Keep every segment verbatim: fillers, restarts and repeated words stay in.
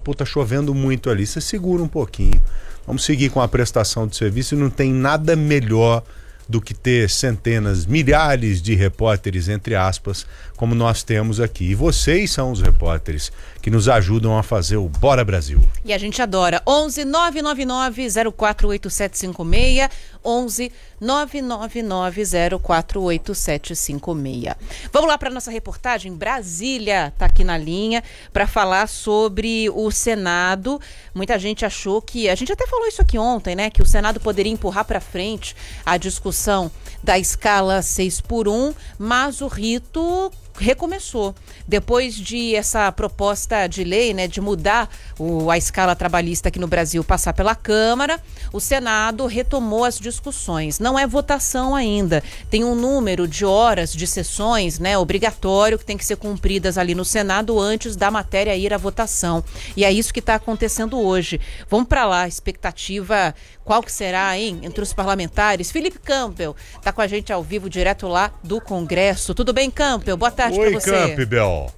pô, tá chovendo muito ali, você segura um pouquinho. Vamos seguir com a prestação de serviço e não tem nada melhor do que ter centenas, milhares de repórteres, entre aspas, como nós temos aqui. E vocês são os repórteres que nos ajudam a fazer o Bora Brasil. E a gente adora. onze nove nove nove zero quatro oito sete cinco seis, onze nove nove nove zero quatro oito sete cinco seis. Vamos lá para nossa reportagem. Brasília está aqui na linha para falar sobre o Senado. Muita gente achou que, a gente até falou isso aqui ontem, né, que o Senado poderia empurrar para frente a discussão da escala seis por um, mas o rito recomeçou. Depois de essa proposta de lei, né, de mudar o, a escala trabalhista aqui no Brasil passar pela Câmara, o Senado retomou as discussões. Não é votação ainda. Tem um número de horas de sessões, né, obrigatório, que tem que ser cumpridas ali no Senado antes da matéria ir à votação. E é isso que está acontecendo hoje. Vamos para lá, expectativa, qual que será, hein, entre os parlamentares? Felipe Campbell está com a gente ao vivo, direto lá do Congresso. Tudo bem, Campbell? Boa tarde para você. Oi, Campbell.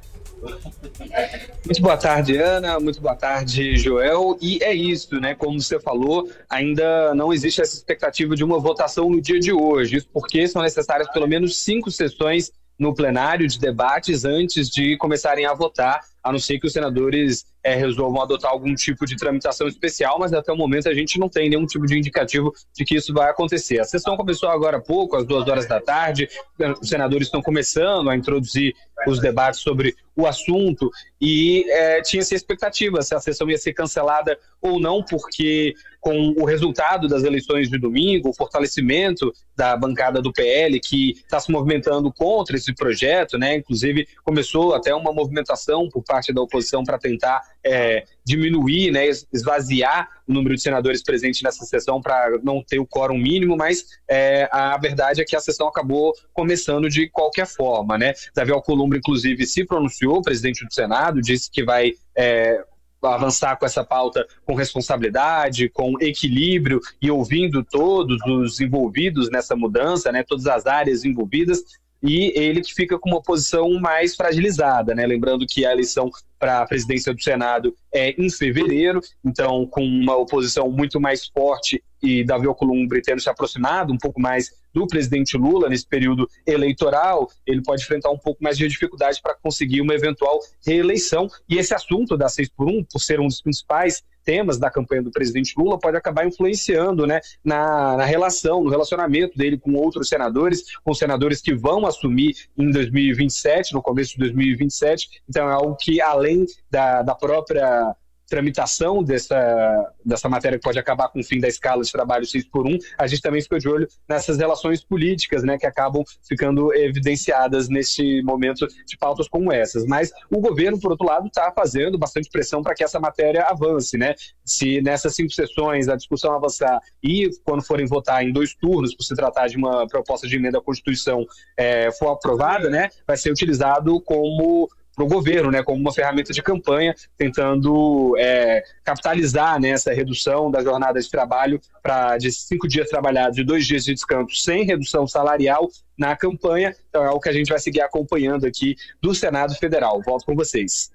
Muito boa tarde, Ana, muito boa tarde, Joel, e é isso, né, como você falou, ainda não existe essa expectativa de uma votação no dia de hoje, isso porque são necessárias pelo menos cinco sessões no plenário de debates antes de começarem a votar, a não ser que os senadores é, resolvam adotar algum tipo de tramitação especial, mas até o momento a gente não tem nenhum tipo de indicativo de que isso vai acontecer. A sessão começou agora há pouco, às duas horas da tarde, os senadores estão começando a introduzir os debates sobre o assunto e é, tinha essa expectativa se a sessão ia ser cancelada ou não, porque com o resultado das eleições de domingo, o fortalecimento da bancada do P L, que está se movimentando contra esse projeto, né? Inclusive começou até uma movimentação por parte da oposição para tentar é, diminuir, né, esvaziar o número de senadores presentes nessa sessão para não ter o quórum mínimo, mas é, a verdade é que a sessão acabou começando de qualquer forma, né? Davi Alcolumbre, inclusive, se pronunciou, presidente do Senado, disse que vai é, avançar com essa pauta com responsabilidade, com equilíbrio e ouvindo todos os envolvidos nessa mudança, né, todas as áreas envolvidas, e ele que fica com uma posição mais fragilizada, né? Lembrando que a eleição para a presidência do Senado é em fevereiro, então com uma oposição muito mais forte e Davi Alcolumbre tendo se aproximado um pouco mais do presidente Lula nesse período eleitoral, ele pode enfrentar um pouco mais de dificuldade para conseguir uma eventual reeleição. E esse assunto da seis por um, por ser um dos principais temas da campanha do presidente Lula, pode acabar influenciando, né, na, na relação, no relacionamento dele com outros senadores, com senadores que vão assumir em dois mil e vinte e sete, no começo de dois mil e vinte e sete. Então é algo que, além da, da própria tramitação dessa, dessa matéria que pode acabar com o fim da escala de trabalho seis por um, a gente também fica de olho nessas relações políticas, né, que acabam ficando evidenciadas neste momento de pautas como essas. Mas o governo, por outro lado, está fazendo bastante pressão para que essa matéria avance, né? Se nessas cinco sessões a discussão avançar e quando forem votar em dois turnos, por se tratar de uma proposta de emenda à Constituição, é, for aprovada, né, vai ser utilizado como para o governo, né, como uma ferramenta de campanha, tentando é, capitalizar, né, essa redução da jornada de trabalho para de cinco dias trabalhados e dois dias de descanso sem redução salarial na campanha. Então é algo que a gente vai seguir acompanhando aqui do Senado Federal. Volto com vocês.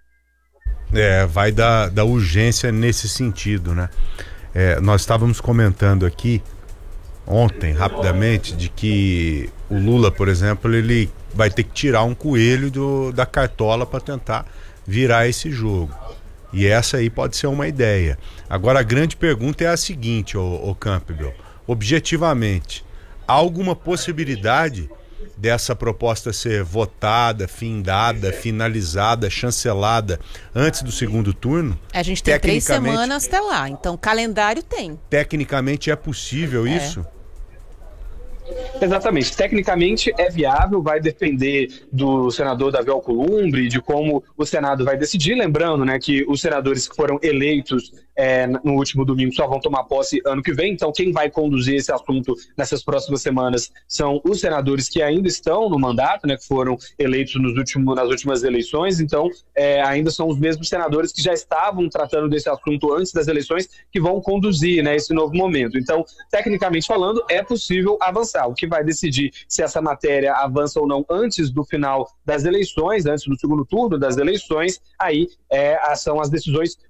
É, vai da, da urgência nesse sentido, né? É, nós estávamos comentando aqui ontem, rapidamente, de que o Lula, por exemplo, ele vai ter que tirar um coelho do, da cartola para tentar virar esse jogo. E essa aí pode ser uma ideia. Agora a grande pergunta é a seguinte, ô, ô Campbell, objetivamente, há alguma possibilidade dessa proposta ser votada, findada, finalizada, chancelada antes do segundo turno? A gente tem três semanas até lá, então calendário tem. Tecnicamente é possível é. isso? Exatamente. Tecnicamente é viável, vai depender do senador Davi Alcolumbre, de como o Senado vai decidir. Lembrando, né, que os senadores que foram eleitos é, no último domingo só vão tomar posse ano que vem. Então quem vai conduzir esse assunto nessas próximas semanas são os senadores que ainda estão no mandato, né, que foram eleitos nos últimos, nas últimas eleições. Então é, ainda são os mesmos senadores que já estavam tratando desse assunto antes das eleições que vão conduzir, né, esse novo momento. Então, tecnicamente falando, é possível avançar. O que vai decidir se essa matéria avança ou não antes do final das eleições, antes do segundo turno das eleições, aí é, são as decisões